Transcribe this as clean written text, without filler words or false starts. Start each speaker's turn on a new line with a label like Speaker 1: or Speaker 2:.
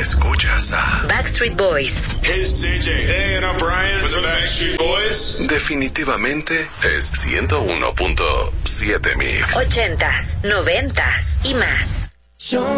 Speaker 1: Escuchas a
Speaker 2: Backstreet Boys.
Speaker 3: Hey, CJ. Hey, and I'm Brian with the Backstreet Boys.
Speaker 1: Definitivamente es 101.7 Mix.
Speaker 2: 80s, 90s y más.